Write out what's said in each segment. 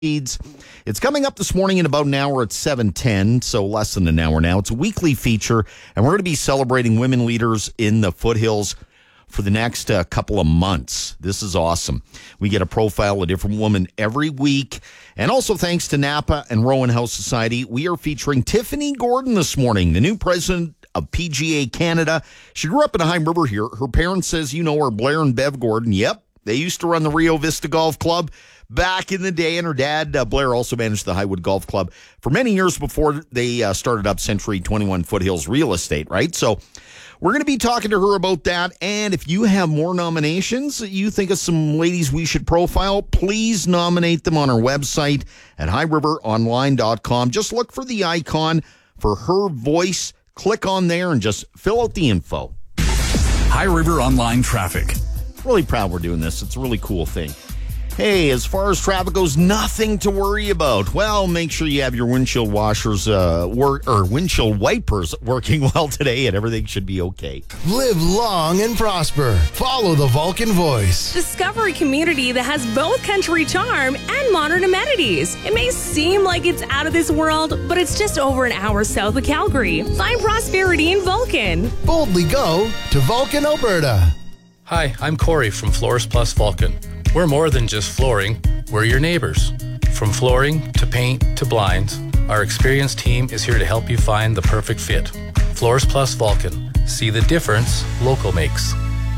It's coming up this morning in about an hour at 7:10, so less than an hour now. It's a weekly feature, and we're going to be celebrating women leaders in the foothills for the next couple of months. This is awesome. We get a profile of a different woman every week. And also thanks to Napa and Rowan House Society, we are featuring Tiffany Gordon this morning, the new president of PGA Canada. She grew up in High River here. Her parents, says you know, are Blair and Bev Gordon. Yep, they used to run the Rio Vista Golf Club back in the day, and her dad, Blair, also managed the Highwood Golf Club for many years before they started up Century 21 Foothills Real Estate, right? So we're going to be talking to her about that, and if you have more nominations, you think of some ladies we should profile, please nominate them on our website at highriveronline.com. Just look for the icon for Her Voice, click on there, and just fill out the info. High River Online Traffic. Really proud we're doing this. It's a really cool thing. Hey, as far as traffic goes, nothing to worry about. Well, make sure you have your windshield washers windshield wipers working well today, and everything should be okay. Live long and prosper. Follow the Vulcan Voice. Discover a community that has both country charm and modern amenities. It may seem like it's out of this world, but it's just over an hour south of Calgary. Find prosperity in Vulcan. Boldly go to Vulcan, Alberta. Hi, I'm Corey from Floors Plus Vulcan. We're more than just flooring, we're your neighbors. From flooring to paint to blinds, our experienced team is here to help you find the perfect fit. Floors Plus Vulcan. See the difference local makes.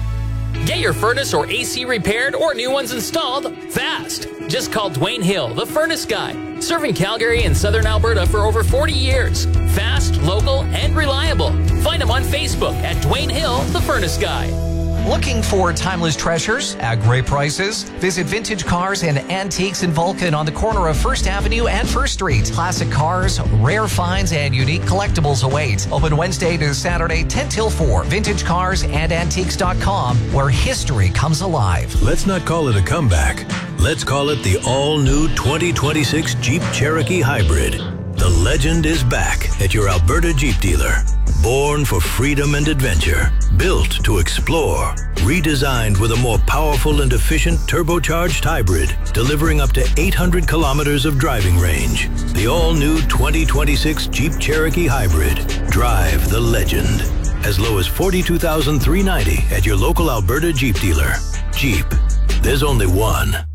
Get your furnace or AC repaired or new ones installed fast. Just call Dwayne Hill, the Furnace Guy. Serving Calgary and Southern Alberta for over 40 years. Fast, local, and reliable. Find him on Facebook at Dwayne Hill, the Furnace Guy. Looking for timeless treasures at great prices? Visit Vintage Cars and Antiques in Vulcan on the corner of 1st Avenue and 1st Street. Classic cars, rare finds, and unique collectibles await. Open Wednesday to Saturday, 10 till 4. VintageCarsAndAntiques.com, where history comes alive. Let's not call it a comeback. Let's call it the all-new 2026 Jeep Cherokee Hybrid. The legend is back at your Alberta Jeep dealer. Born for freedom and adventure, built to explore, redesigned with a more powerful and efficient turbocharged hybrid, delivering up to 800 kilometers of driving range. The all-new 2026 Jeep Cherokee Hybrid. Drive the legend. As low as $42,390 at your local Alberta Jeep dealer. Jeep. There's only one.